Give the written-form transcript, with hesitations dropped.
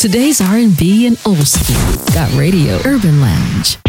Today's R&B and old school. Got radio, Urban Lounge.